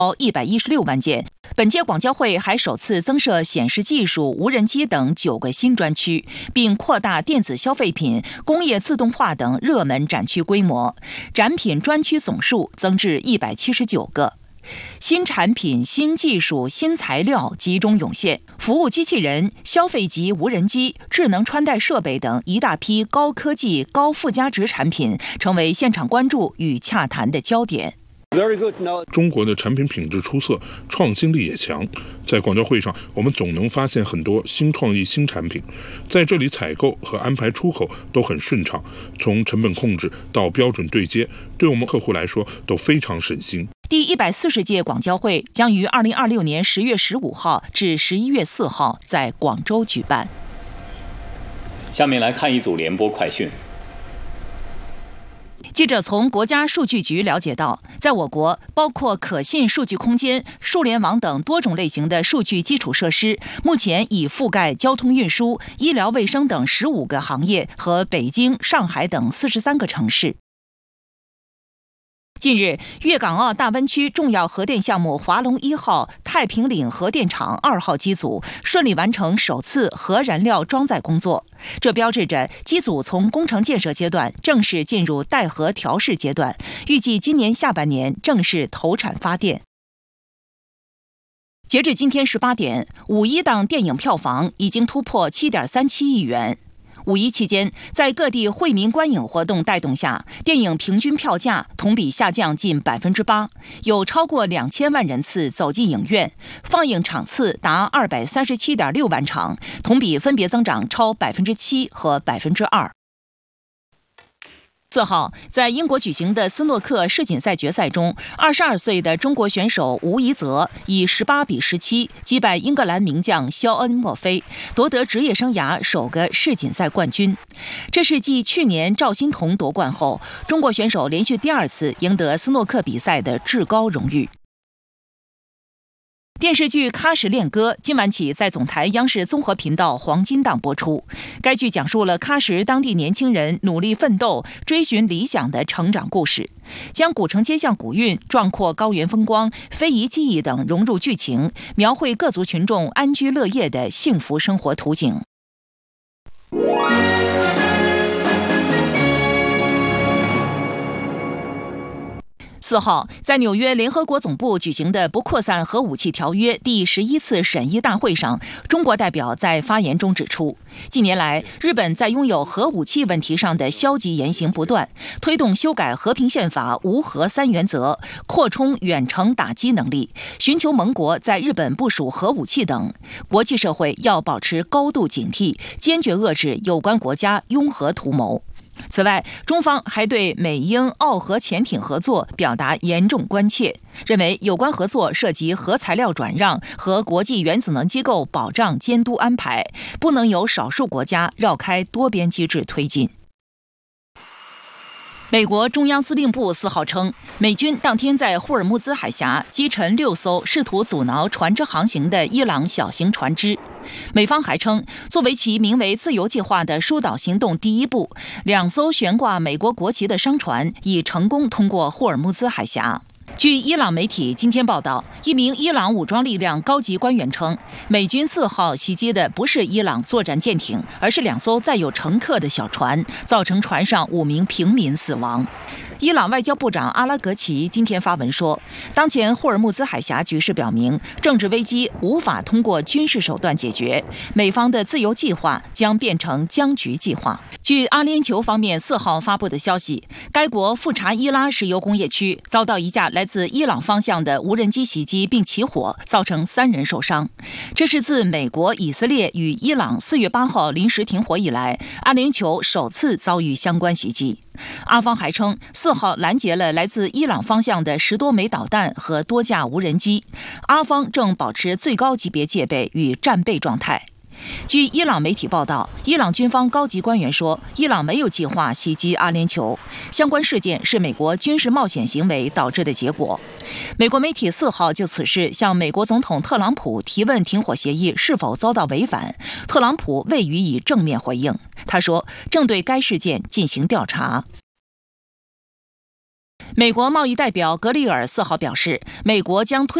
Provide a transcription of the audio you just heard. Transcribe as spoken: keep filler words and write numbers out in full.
一百一十六万件。本届广交会还首次增设显示技术、无人机等九个新专区，并扩大电子消费品、工业自动化等热门展区规模，展品专区总数增至一百七十九个。新产品、新技术、新材料集中涌现，服务机器人、消费级无人机、智能穿戴设备等一大批高科技、高附加值产品，成为现场关注与洽谈的焦点。 中国的产品品质出色，创新力也强。在广交会上，我们总能发现很多新创意、新产品。在这里，采购和安排出口都很顺畅，从成本控制到标准对接，对我们客户来说都非常省心。 第一百四十届广交会将于二零二六年十月十五号至十一月四号在广州举办。 下面来看一组联播快讯。 记者从国家数据局了解到，在我国，包括可信数据空间、数联网等多种类型的数据基础设施，目前已覆盖交通运输、医疗卫生等十五个行业和北京、上海等四十三个城市。近日，粤港澳大湾区重要核电项目华龙一号太平岭核电厂二号机组顺利完成首次核燃料装载工作，这标志着机组从工程建设阶段正式进入待核调试阶段，预计今年下半年正式投产发电。截至今天十八点，五一档电影票房已经突破 七点三七亿元。五一期间，在各地惠民观影活动带动下，电影平均票价同比下降近百分之八，有超过两千万人次走进影院，放映场次达二百三十七点六万场，同比分别增长超百分之七和百分之二。四号，在英国举行的斯诺克世锦赛决赛中，二十二岁的中国选手吴怡泽以十八比十七击败英格兰名将肖恩·墨菲，夺得职业生涯首个世锦赛冠军。这是继去年赵心童夺冠后，中国选手连续第二次赢得斯诺克比赛的至高荣誉。电视剧《喀什恋歌》今晚起在总台央视综合频道黄金档播出。该剧讲述了喀什当地年轻人努力奋斗、追寻理想的成长故事，将古城街巷古韵、壮阔高原风光、非遗技艺等融入剧情，描绘各族群众安居乐业的幸福生活图景。四号，在纽约联合国总部举行的不扩散核武器条约第十一次审议大会上，中国代表在发言中指出，近年来，日本在拥有核武器问题上的消极言行不断，推动修改和平宪法无核三原则，扩充远程打击能力，寻求盟国在日本部署核武器等。国际社会要保持高度警惕，坚决遏制有关国家拥核图谋。此外，中方还对美英澳核潜艇合作表达严重关切，认为有关合作涉及核材料转让和国际原子能机构保障监督安排，不能由少数国家绕开多边机制推进。美国中央司令部四号称，美军当天在霍尔木兹海峡击沉六艘试图阻挠船只航行的伊朗小型船只。美方还称，作为其名为“自由计划”的疏导行动第一步，两艘悬挂美国国旗的商船已成功通过霍尔木兹海峡。据伊朗媒体今天报道，一名伊朗武装力量高级官员称，美军四号袭击的不是伊朗作战舰艇，而是两艘载有乘客的小船，造成船上五名平民死亡。伊朗外交部长阿拉格齐今天发文说，当前霍尔木兹海峡局势表明，政治危机无法通过军事手段解决，美方的自由计划将变成僵局计划。据阿联酋方面四号发布的消息，该国富查伊拉石油工业区遭到一架来自伊朗方向的无人机袭击并起火，造成三人受伤。这是自美国、以色列与伊朗四月八号临时停火以来，阿联酋首次遭遇相关袭击。阿方还称，四号拦截了来自伊朗方向的十多枚导弹和多架无人机。阿方正保持最高级别戒备与战备状态。据伊朗媒体报道，伊朗军方高级官员说，伊朗没有计划袭击阿联酋，相关事件是美国军事冒险行为导致的结果。美国媒体四号就此事向美国总统特朗普提问停火协议是否遭到违反，特朗普未予以正面回应。他说，正对该事件进行调查。 美国贸易代表格里尔四号表示，美国将推